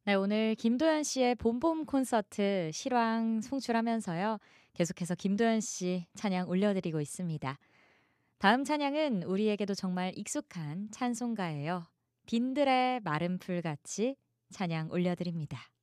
네, 오늘 김도연 씨의 봄봄 콘서트 실황 송출하면서요. 계속해서 김도연 씨 찬양 올려드리고 있습니다. 다음 찬양은 우리에게도 정말 익숙한 찬송가예요. 빈들의 마른 풀같이 찬양 올려드립니다.